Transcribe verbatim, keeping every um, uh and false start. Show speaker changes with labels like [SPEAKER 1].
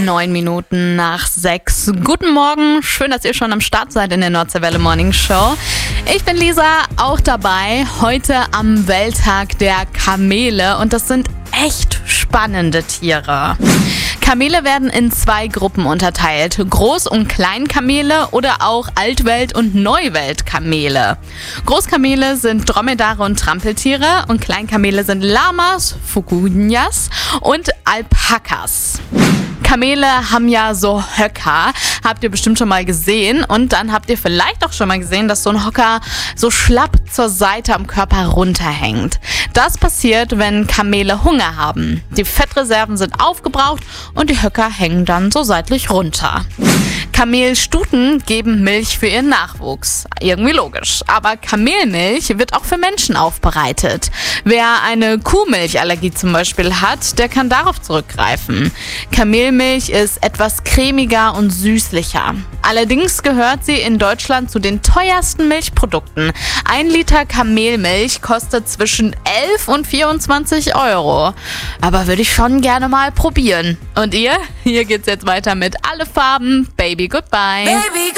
[SPEAKER 1] Neun Minuten nach sechs. Guten Morgen, schön, dass ihr schon am Start seid in der Nordseewelle Morning Show. Ich bin Lisa, auch dabei, heute am Welttag der Kamele und das sind echt spannende Tiere. Kamele werden in zwei Gruppen unterteilt, Groß- und Kleinkamele oder auch Altwelt- und Neuweltkamele. Großkamele sind Dromedare und Trampeltiere und Kleinkamele sind Lamas, Fukunyas und Alpakas. Kamele haben ja so Höcker, habt ihr bestimmt schon mal gesehen und dann habt ihr vielleicht auch schon mal gesehen, dass so ein Hocker so schlapp zur Seite am Körper runterhängt. Das passiert, wenn Kamele Hunger haben. Die Fettreserven sind aufgebraucht und die Höcker hängen dann so seitlich runter. Kamelstuten geben Milch für ihren Nachwuchs. Irgendwie logisch. Aber Kamelmilch wird auch für Menschen aufbereitet. Wer eine Kuhmilchallergie zum Beispiel hat, der kann darauf zurückgreifen. Kamelmilch ist etwas cremiger und süßlicher. Allerdings gehört sie in Deutschland zu den teuersten Milchprodukten. Ein Liter Kamelmilch kostet zwischen elf und vierundzwanzig Euro. Aber würde ich schon gerne mal probieren. Und ihr? Hier geht's jetzt weiter mit Alle Farben, Baby Goodbye.
[SPEAKER 2] Baby,